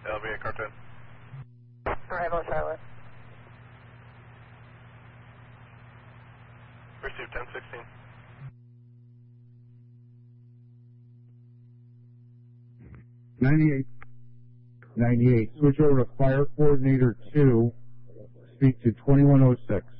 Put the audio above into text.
LBA car 10. Arrival Charlotte. Receive 1016. Switch over to Fire Coordinator 2. Speak to 2106.